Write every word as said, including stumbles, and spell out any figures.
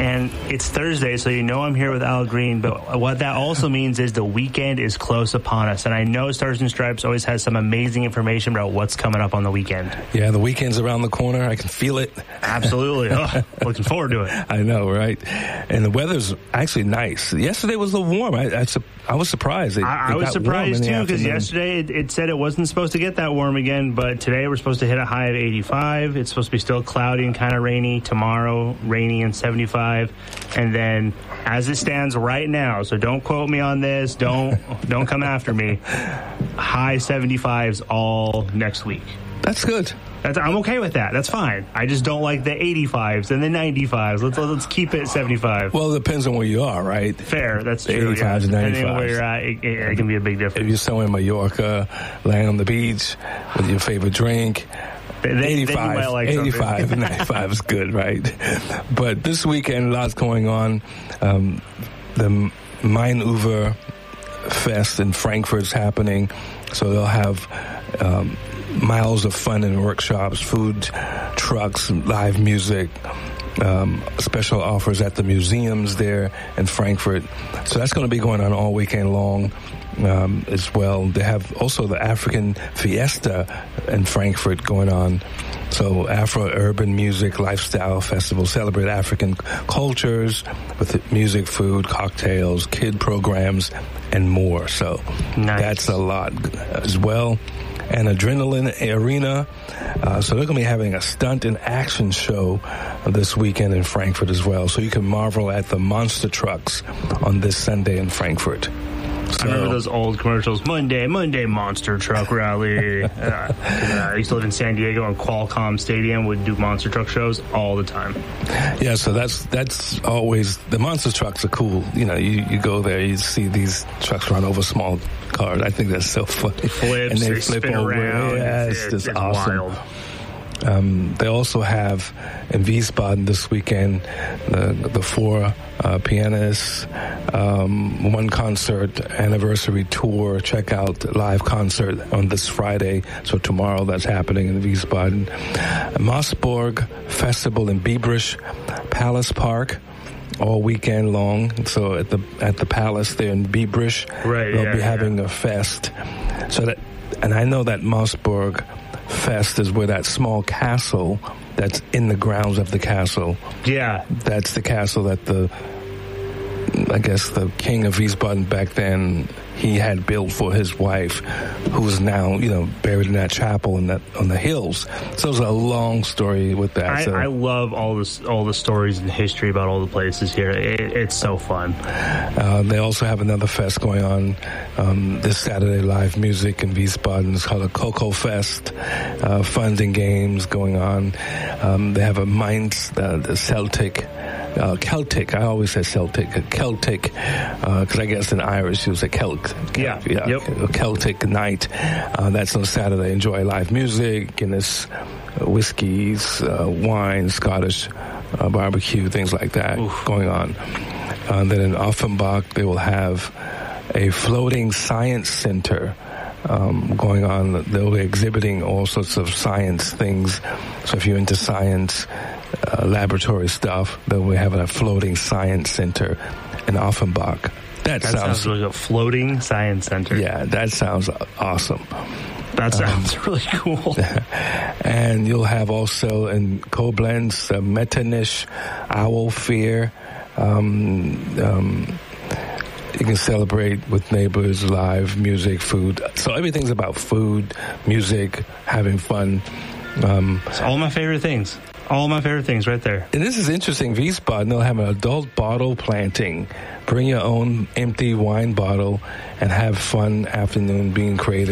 And it's Thursday, so you know I'm here with Al Green, but what that also means is the weekend is close upon us. And I know Stars and Stripes always has some amazing information about what's coming up on the weekend. Yeah, the weekend's around the corner. I can feel it. Absolutely. Oh, looking forward to it. I know, right? And the weather's actually nice. Yesterday was a little warm. I, I, I was surprised. It, I, I it was got surprised, warm too, because yesterday it, it said it wasn't supposed to get that warm again, but today we're supposed to hit a high of eighty-five. It's supposed to be still cloudy and kind of rainy. Tomorrow, rainy and seventy-five. And then, as it stands right now, so don't quote me on this, don't don't come after me, high seventy-fives all next week. That's good. That's, I'm okay with that. That's fine. I just don't like the eighty-fives and the ninety-fives. Let's let's keep it seventy-five. Well, it depends on where you are, right? Fair. That's the true. eighty-fives yeah. and Depending on where you're at, it, it, it can be a big difference. If you're somewhere in Mallorca, laying on the beach with your favorite drink, Then, eighty-five, then like eighty-five, ninety-five is good, right? But this weekend, lots going on. Um, the Main-Uwe Fest in Frankfurt's happening, so they'll have um, miles of fun and workshops, food trucks, live music, um, special offers at the museums there in Frankfurt. So that's going to be going on all weekend long. Um, as well. They have also the African Fiesta in Frankfurt going on. So Afro-urban music, lifestyle festival, celebrate African cultures with music, food, cocktails, kid programs, and more. So nice. That's a lot as well. And Adrenaline Arena. Uh, so they're going to be having a stunt and action show this weekend in Frankfurt as well. So you can marvel at the monster trucks on this Sunday in Frankfurt. So, I remember those old commercials, Monday, Monday Monster Truck Rally. uh, uh, I used to live in San Diego, and Qualcomm Stadium would do monster truck shows all the time. Yeah, so that's that's always, the monster trucks are cool. You know, you, you go there, you see these trucks run over small cars. I think that's so funny. Flips, and they, they flip spin over. around. Yeah, it's, it's just it's awesome. wild. Um, they also have in Wiesbaden this weekend the, the four uh, pianists, um, one concert, anniversary tour. Check out the live concert on this Friday. So tomorrow that's happening in Wiesbaden. Mossburg Festival in Biebrisch Palace Park. All weekend long. So at the at the palace there in Biebrisch, right, they'll yeah, be yeah. having a fest. So that, and I know that Mossburg Fest is where that small castle that's in the grounds of the castle. Yeah. That's the castle that the, I guess, the king of Wiesbaden back then, he had built for his wife, who's now, you know, buried in that chapel in that, on the hills. So it's a long story with that. I, so. I love all this, all the stories and history about all the places here. It, it's so fun. Uh, they also have another fest going on um, this Saturday, live music in Wiesbaden. It's called a Coco Fest. Uh, fun and games going on. Um, they have a Mainz, uh, the Celtic. Uh, Celtic, I always say Celtic, Celtic, because uh, I guess in Irish it was a Celt. Yeah, yeah yep. A Celtic night. Uh, that's on Saturday. Enjoy live music, Guinness, uh, whiskeys, uh, wine, Scottish uh, barbecue, things like that Oof. going on. Uh, then in Offenbach, they will have a floating science center Um, going on. They'll be exhibiting all sorts of science things. So if you're into science, uh, laboratory stuff, they'll be having a floating science center in Offenbach. That, that sounds, sounds like a floating science center. Yeah, that sounds awesome. That sounds um, really cool. And you'll have also in Koblenz, uh, Metternich, Owl Fear. Um, um, You can celebrate with neighbors, live music, food. So everything's about food, music, having fun. Um, it's all my favorite things. All my favorite things right there. And this is interesting. Wiesbaden, they'll have an adult bottle planting. Bring your own empty wine bottle and have fun afternoon being creative.